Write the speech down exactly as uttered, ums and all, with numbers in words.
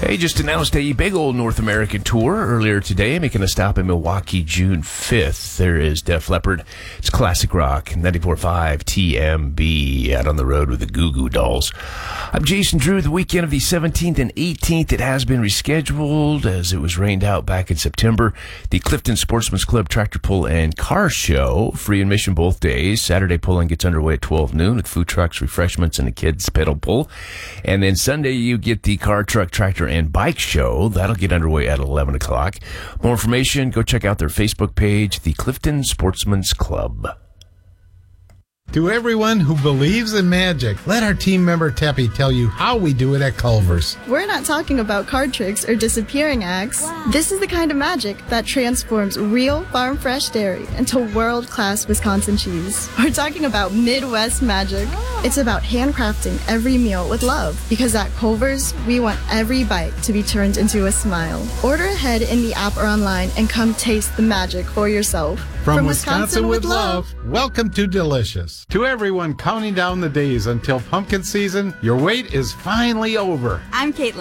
They just announced a big old North American tour earlier today, making a stop in Milwaukee June fifth. There is Def Leppard. It's classic rock, ninety-four point five T M B, out on the road with the Goo Goo Dolls. I'm Jason Drew. The weekend of the seventeenth and eighteenth, it has been rescheduled as it was rained out back in September. The Clifton Sportsman's Club Tractor Pull and Car Show, free admission both days. Saturday pulling gets underway at twelve noon with food trucks, refreshments, and a kids pedal pull. And then Sunday you get the Car, Truck, Tractor, and Bike Show. That'll get underway at eleven o'clock. More information, go check out their Facebook page, the Clifton Sportsman's Club. To everyone who believes in magic, let our team member Teppy tell you how we do it at Culver's. We're not talking about card tricks or disappearing acts. Wow. This is the kind of magic that transforms real farm-fresh dairy into world-class Wisconsin cheese. We're talking about Midwest magic. Oh. It's about handcrafting every meal with love, because at Culver's, we want every bite to be turned into a smile. Order ahead in the app or online and come taste the magic for yourself. From, From Wisconsin, Wisconsin with love, welcome to Delicious. To everyone counting down the days until pumpkin season, your wait is finally over. I'm Caitlin.